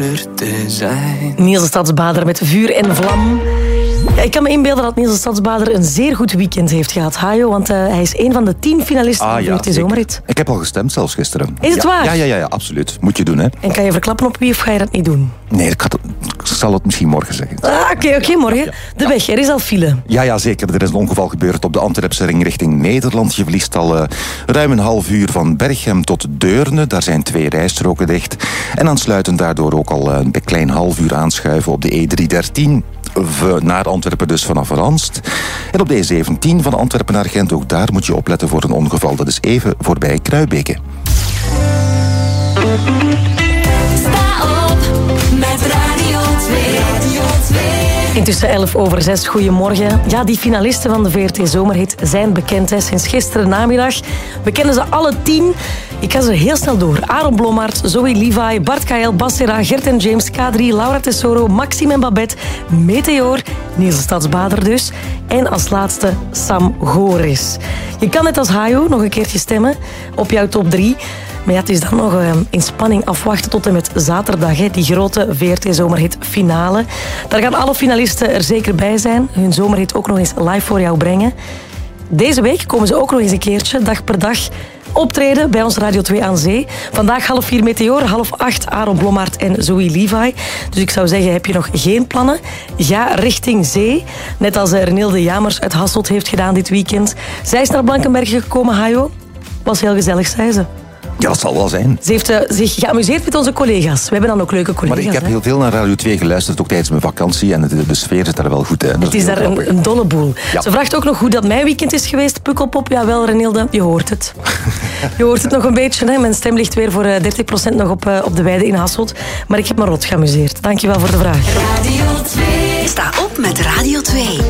te zijn. Niels de Stadsbader met vuur en vlam. Ja, ik kan me inbeelden dat Niels de Stadsbader een zeer goed weekend heeft gehad, Hajo, want hij is een van de 10 finalisten van de VRT Zomerhit. Ik heb al gestemd zelfs gisteren. Is het waar? Ja, absoluut. Moet je doen, hè. En kan je verklappen op wie of ga je dat niet doen? Nee, ik zal het misschien morgen zeggen. Oké, morgen. De weg, er is al file. Ja, zeker. Er is een ongeval gebeurd op de Antwerpse ring richting Nederland. Je verliest al ruim een half uur van Berchem tot Deurne. Daar zijn 2 rijstroken dicht. En aansluitend daardoor ook al een klein half uur aanschuiven op de E313... naar Antwerpen dus vanaf Ranst. En op de E17 van Antwerpen naar Gent, ook daar moet je opletten voor een ongeval. Dat is even voorbij Kruibeke. Sta op met Radio 2. Intussen 6:11. Goedemorgen. Ja, die finalisten van de VRT Zomerhit zijn bekend hè, sinds gisteren namiddag. We kennen ze alle 10. Ik ga ze heel snel door. Aaron Blommaert, Zoe Levi, Bart Kael, Bassera, Gert en James, K3, Laura Tesoro, Maxime en Babette, Meteor, Niels de Stadsbader dus. En als laatste Sam Goris. Je kan net als Hajo nog een keertje stemmen op jouw top 3. Maar ja, het is dan nog in spanning afwachten tot en met zaterdag. Hè, die grote VRT Zomerhit finale. Daar gaan alle finalisten er zeker bij zijn. Hun zomerhit ook nog eens live voor jou brengen. Deze week komen ze ook nog eens een keertje, dag per dag, optreden bij ons Radio 2 aan Zee. Vandaag 7:30 Meteor, 7:30 Aaron Blommaert en Zoe Levi. Dus ik zou zeggen, heb je nog geen plannen? Ga richting zee. Net als Renilde Jamers uit Hasselt heeft gedaan dit weekend. Zij is naar Blankenberge gekomen, Hajo. Was heel gezellig, zei ze. Ja, dat zal wel zijn. Ze heeft zich geamuseerd met onze collega's. We hebben dan ook leuke collega's. Maar ik heb heel veel naar Radio 2 geluisterd, ook tijdens mijn vakantie. En de sfeer zit daar wel goed in. Het is daar een dolle boel. Ja. Ze vraagt ook nog hoe dat mijn weekend is geweest. Pukkelpop, jawel Renilde, je hoort het. Je hoort het nog een beetje. Hè? Mijn stem ligt weer voor 30% nog op de weide in Hasselt. Maar ik heb me rot geamuseerd. Dankjewel voor de vraag. Radio 2. Sta op met